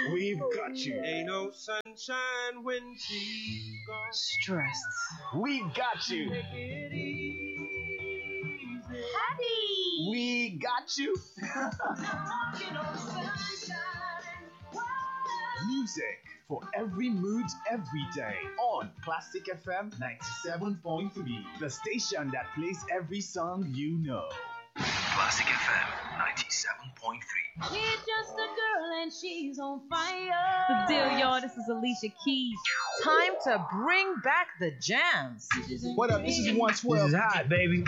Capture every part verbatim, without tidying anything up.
We've got you. Ain't no sunshine when she's gone. Stressed. We got you. Take it easy. Happy. We got you. Music for every mood, every day. On Classic F M ninety-seven point three. The station that plays every song you know. Classic F M ninety-seven point three. She's just a girl and she's on fire. The deal, y'all. This is Alicia Keys. Time to bring back the jams. What up? This is one twelve. This is hot, baby.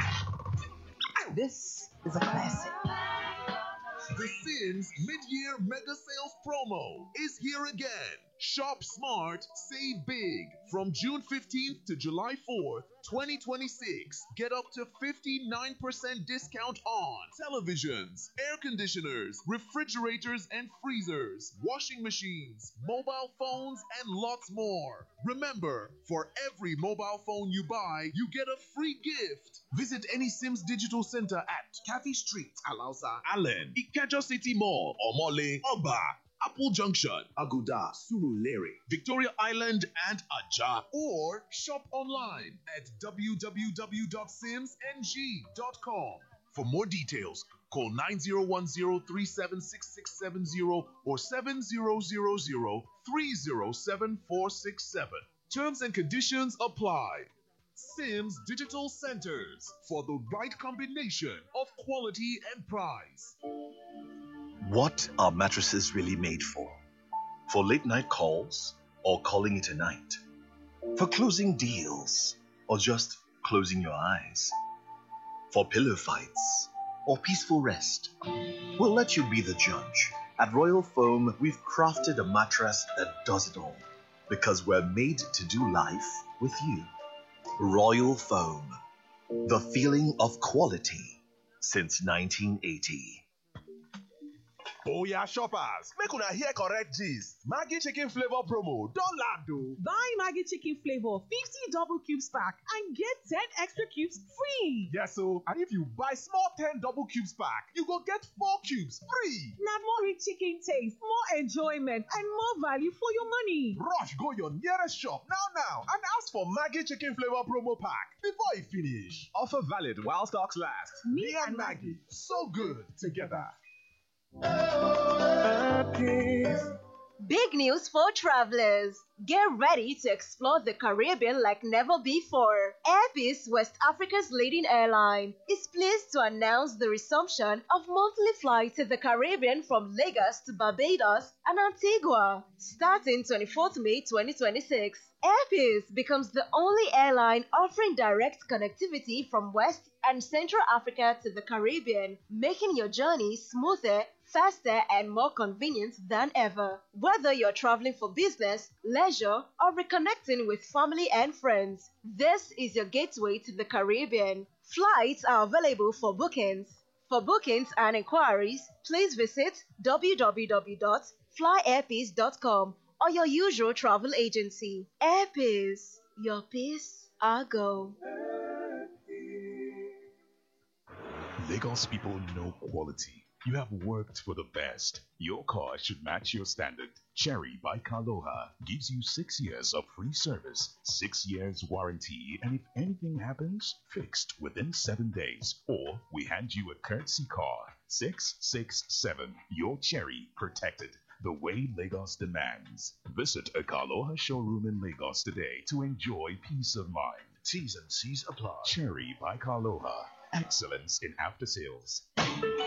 This is a classic. The Sims mid-year mega sales promo is here again. Shop smart, save big. From June fifteenth to July fourth, twenty twenty-six, get up to fifty-nine percent discount on televisions, air conditioners, refrigerators and freezers, washing machines, mobile phones, and lots more. Remember, for every mobile phone you buy, you get a free gift. Visit any Sims Digital Center at Cathy Street, Alausa, Allen, Ikeja City Mall, Omole, Oba, Apple Junction, Aguda, Surulere, Victoria Island, and Ajah. Or shop online at w w w dot sims n g dot com. For more details, call nine zero one zero three seven six six seven zero or seven zero zero zero three zero seven four six seven. Terms and conditions apply. Sims Digital Centers, for the right combination of quality and price. What are mattresses really made for? For late night calls or calling it a night? For closing deals or just closing your eyes? For pillow fights or peaceful rest? We'll let you be the judge. At Royal Foam, we've crafted a mattress that does it all because we're made to do life with you. Royal Foam, the feeling of quality since nineteen eighty. Oh yeah, shoppers, make una hear correct gist. Maggi chicken flavor promo don land o. Buy Maggi chicken flavor fifty double cubes pack and get ten extra cubes free. Yes o, and if you buy small ten double cubes pack, you go get four cubes free. Na more rich chicken taste, more enjoyment, and more value for your money. Rush go your nearest shop now now and ask for Maggi chicken flavor promo pack before e finish. Offer valid while stocks last. Me Me and Maggi, so good together. Big news for travelers. Get ready to explore the Caribbean like never before. Air Peace, West Africa's leading airline, is pleased to announce the resumption of monthly flights to the Caribbean from Lagos to Barbados and Antigua. Starting twenty-fourth of May twenty twenty-six, Air Peace becomes the only airline offering direct connectivity from West and Central Africa to the Caribbean, making your journey smoother, faster, and more convenient than ever. Whether you're traveling for business, leisure, or reconnecting with family and friends, this is your gateway to the Caribbean. Flights are available for bookings. For bookings and inquiries, please visit w w w dot fly air peace dot com or your usual travel agency. Air Peace, your peace, our go. Lagos people know quality. You have worked for the best. Your car should match your standard. Cherry by Kaloha gives you six years of free service, six years warranty, and if anything happens, fixed within seven days. Or we hand you a courtesy car. six six seven. Your Cherry protected the way Lagos demands. Visit a Kaloha showroom in Lagos today to enjoy peace of mind. T's and C's apply. Cherry by Kaloha. Excellence in after sales.